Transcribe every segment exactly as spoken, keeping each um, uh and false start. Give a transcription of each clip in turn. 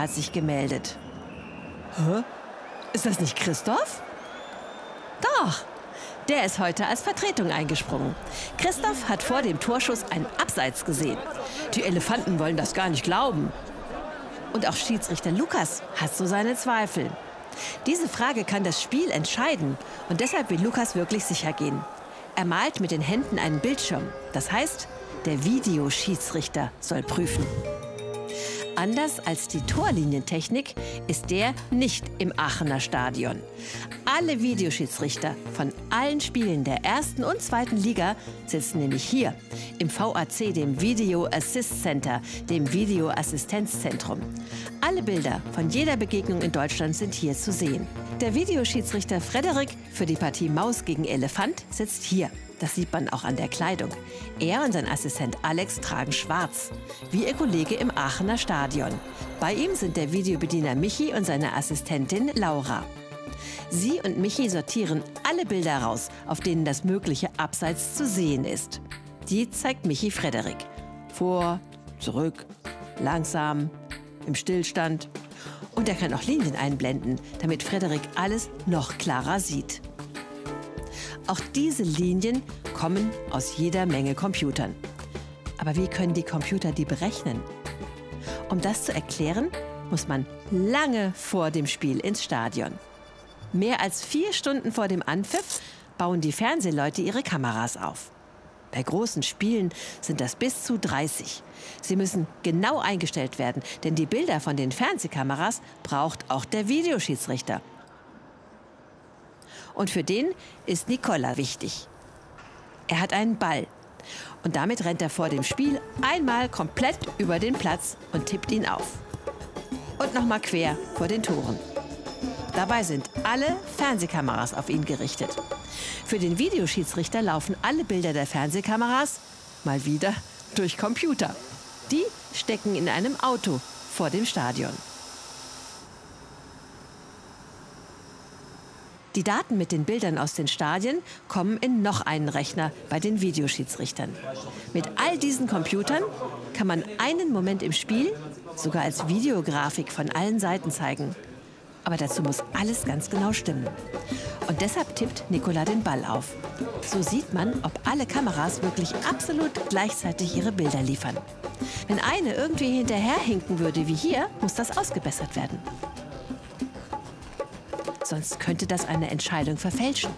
hat sich gemeldet. Hä? Ist das nicht Christoph? Doch, der ist heute als Vertretung eingesprungen. Christoph hat vor dem Torschuss ein Abseits gesehen. Die Elefanten wollen das gar nicht glauben. Und auch Schiedsrichter Lukas hat so seine Zweifel. Diese Frage kann das Spiel entscheiden. Und deshalb will Lukas wirklich sicher gehen. Er malt mit den Händen einen Bildschirm. Das heißt, der Videoschiedsrichter soll prüfen. Anders als die Torlinientechnik ist der nicht im Aachener Stadion. Alle Videoschiedsrichter von allen Spielen der ersten und zweiten Liga sitzen nämlich hier im V A C, dem Video Assist Center, dem Videoassistenzzentrum. Alle Bilder von jeder Begegnung in Deutschland sind hier zu sehen. Der Videoschiedsrichter Frederik für die Partie Maus gegen Elefant sitzt hier. Das sieht man auch an der Kleidung. Er und sein Assistent Alex tragen schwarz, wie ihr Kollege im Aachener Stadion. Bei ihm sind der Videobediener Michi und seine Assistentin Laura. Sie und Michi sortieren alle Bilder raus, auf denen das mögliche Abseits zu sehen ist. Die zeigt Michi Frederik. Vor, zurück, langsam, im Stillstand. Und er kann auch Linien einblenden, damit Frederik alles noch klarer sieht. Auch diese Linien kommen aus jeder Menge Computern. Aber wie können die Computer die berechnen? Um das zu erklären, muss man lange vor dem Spiel ins Stadion. Mehr als vier Stunden vor dem Anpfiff bauen die Fernsehleute ihre Kameras auf. Bei großen Spielen sind das bis zu dreißig. Sie müssen genau eingestellt werden, denn die Bilder von den Fernsehkameras braucht auch der Videoschiedsrichter. Und für den ist Nicola wichtig. Er hat einen Ball. Und damit rennt er vor dem Spiel einmal komplett über den Platz und tippt ihn auf. Und nochmal quer vor den Toren. Dabei sind alle Fernsehkameras auf ihn gerichtet. Für den Videoschiedsrichter laufen alle Bilder der Fernsehkameras mal wieder durch Computer. Die stecken in einem Auto vor dem Stadion. Die Daten mit den Bildern aus den Stadien kommen in noch einen Rechner bei den Videoschiedsrichtern. Mit all diesen Computern kann man einen Moment im Spiel sogar als Videografik von allen Seiten zeigen. Aber dazu muss alles ganz genau stimmen. Und deshalb tippt Nicola den Ball auf. So sieht man, ob alle Kameras wirklich absolut gleichzeitig ihre Bilder liefern. Wenn eine irgendwie hinterherhinken würde wie hier, muss das ausgebessert werden. Sonst könnte das eine Entscheidung verfälschen.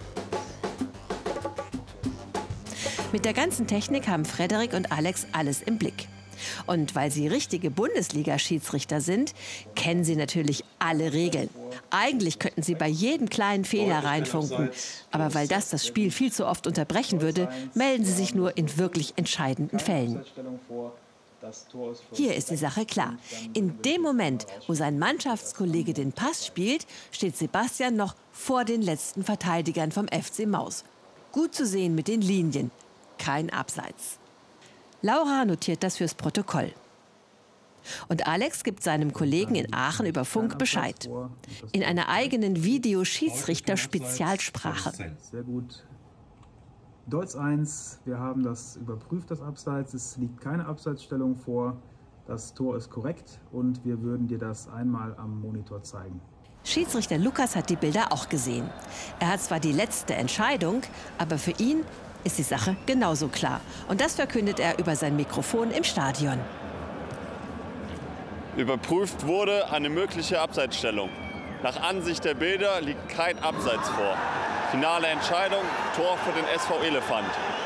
Mit der ganzen Technik haben Frederik und Alex alles im Blick. Und weil sie richtige Bundesliga-Schiedsrichter sind, kennen sie natürlich alle Regeln. Eigentlich könnten sie bei jedem kleinen Fehler reinfunken. Aber weil das das Spiel viel zu oft unterbrechen würde, melden sie sich nur in wirklich entscheidenden Fällen. Hier ist die Sache klar. In dem Moment, wo sein Mannschaftskollege den Pass spielt, steht Sebastian noch vor den letzten Verteidigern vom F C Maus. Gut zu sehen mit den Linien. Kein Abseits. Laura notiert das fürs Protokoll. Und Alex gibt seinem Kollegen in Aachen über Funk Bescheid. In einer eigenen Videoschiedsrichter-Spezialsprache. Sehr gut. Deutz eins, wir haben das überprüft, das Abseits. Es liegt keine Abseitsstellung vor. Das Tor ist korrekt und wir würden dir das einmal am Monitor zeigen. Schiedsrichter Lukas hat die Bilder auch gesehen. Er hat zwar die letzte Entscheidung, aber für ihn ist die Sache genauso klar. Und das verkündet er über sein Mikrofon im Stadion. Überprüft wurde eine mögliche Abseitsstellung. Nach Ansicht der Bilder liegt kein Abseits vor. Finale Entscheidung, Tor für den S V Elefant.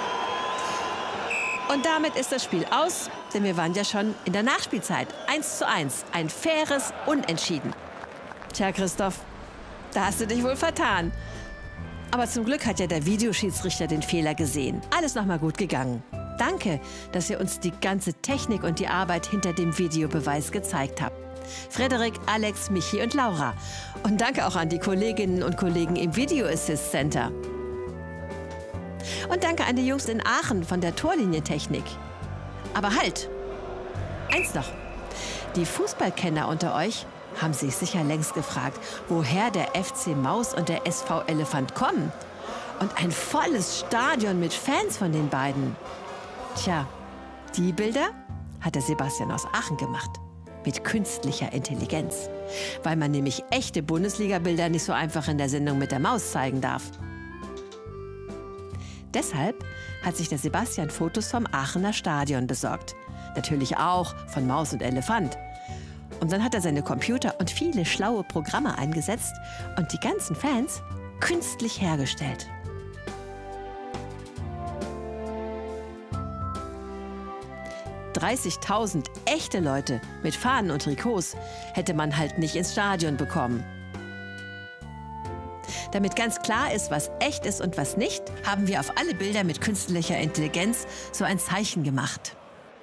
Und damit ist das Spiel aus, denn wir waren ja schon in der Nachspielzeit. eins zu eins, ein faires Unentschieden. Tja, Christoph, da hast du dich wohl vertan. Aber zum Glück hat ja der Videoschiedsrichter den Fehler gesehen. Alles nochmal gut gegangen. Danke, dass ihr uns die ganze Technik und die Arbeit hinter dem Videobeweis gezeigt habt. Frederik, Alex, Michi und Laura. Und danke auch an die Kolleginnen und Kollegen im Video Assist Center. Und danke an die Jungs in Aachen von der Torlinientechnik. Aber halt! Eins noch. Die Fußballkenner unter euch haben sich sicher längst gefragt, woher der F C Maus und der S V Elefant kommen. Und ein volles Stadion mit Fans von den beiden. Tja, die Bilder hat der Sebastian aus Aachen gemacht. mit künstlicher Intelligenz. Weil man nämlich echte Bundesliga-Bilder nicht so einfach in der Sendung mit der Maus zeigen darf. Deshalb hat sich der Sebastian Fotos vom Aachener Stadion besorgt. Natürlich auch von Maus und Elefant. Und dann hat er seine Computer und viele schlaue Programme eingesetzt und die ganzen Fans künstlich hergestellt. dreißigtausend echte Leute mit Fahnen und Trikots hätte man halt nicht ins Stadion bekommen. Damit ganz klar ist, was echt ist und was nicht, haben wir auf alle Bilder mit künstlicher Intelligenz so ein Zeichen gemacht.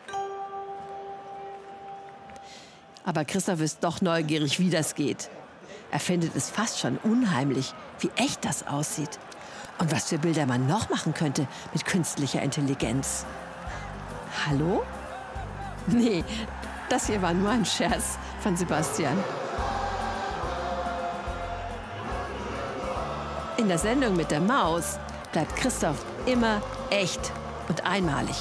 Aber Christoph ist doch neugierig, wie das geht. Er findet es fast schon unheimlich, wie echt das aussieht. Und was für Bilder man noch machen könnte mit künstlicher Intelligenz. Hallo? Nee, das hier war nur ein Scherz von Sebastian. In der Sendung mit der Maus bleibt Christoph immer echt und einmalig.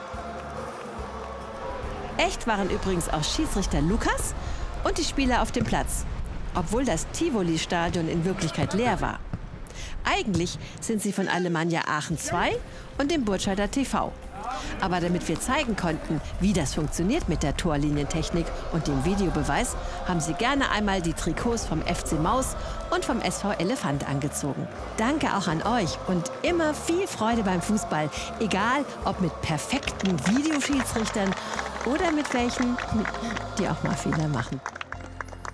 Echt waren übrigens auch Schiedsrichter Lukas und die Spieler auf dem Platz, obwohl das Tivoli-Stadion in Wirklichkeit leer war. Eigentlich sind sie von Alemannia Aachen zwei und dem Burtscheider T V. Aber damit wir zeigen konnten, wie das funktioniert mit der Torlinientechnik und dem Videobeweis, haben sie gerne einmal die Trikots vom F C Maus und vom S V Elefant angezogen. Danke auch an euch und immer viel Freude beim Fußball, egal ob mit perfekten Videoschiedsrichtern oder mit welchen, die auch mal Fehler machen.